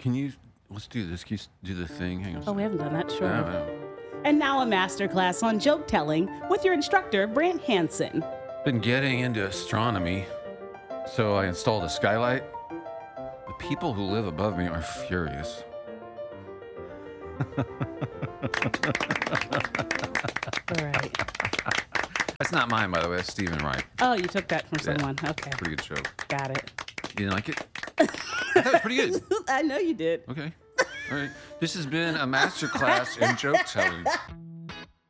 Can you, let's do this. Can you do the thing? Hang on. Oh, we haven't done that, sure. No. And now a masterclass on joke telling with your instructor, Brant Hansen. Been getting into astronomy, so I installed a skylight. The people who live above me are furious. All right. That's not mine, by the way. That's Stephen Wright. Oh, you took that from someone. Okay. Pretty good joke. Got it. You didn't like it? I thought it was pretty good. I know you did. Okay. All right. This has been a masterclass in joke telling.